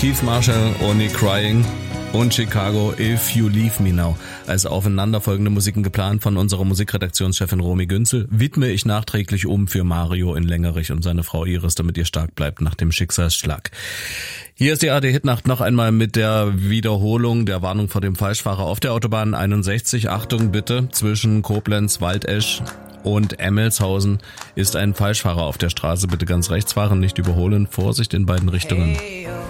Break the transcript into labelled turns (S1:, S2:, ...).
S1: Keith Marshall, Only Crying und Chicago, If You Leave Me Now. Als aufeinanderfolgende Musiken geplant von unserer Musikredaktionschefin Romy Günzel, widme ich nachträglich für Mario in Längerich und seine Frau Iris, damit ihr stark bleibt nach dem Schicksalsschlag. Hier ist die AD-Hitnacht noch einmal mit der Wiederholung der Warnung vor dem Falschfahrer auf der Autobahn 61. Achtung bitte, zwischen Koblenz, Waldesch und Emmelshausen ist ein Falschfahrer auf der Straße. Bitte ganz rechts fahren, nicht überholen. Vorsicht in beiden Richtungen.